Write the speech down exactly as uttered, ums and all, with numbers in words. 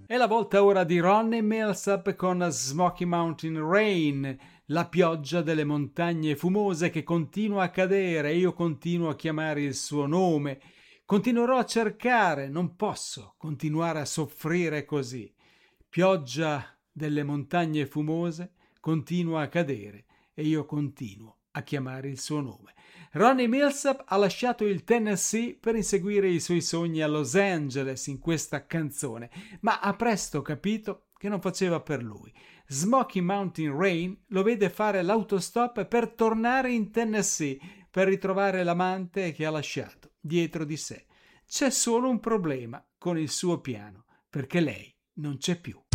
È la volta ora di Ronnie Milsap con Smoky Mountain Rain, la pioggia delle montagne fumose che continua a cadere e io continuo a chiamare il suo nome. Continuerò a cercare, non posso continuare a soffrire così. Pioggia delle montagne fumose continua a cadere e io continuo a chiamare il suo nome. Ronnie Milsap ha lasciato il Tennessee per inseguire i suoi sogni a Los Angeles in questa canzone, ma ha presto capito che non faceva per lui. Smoky Mountain Rain lo vede fare l'autostop per tornare in Tennessee per ritrovare l'amante che ha lasciato dietro di sé. C'è solo un problema con il suo piano, perché lei non c'è più.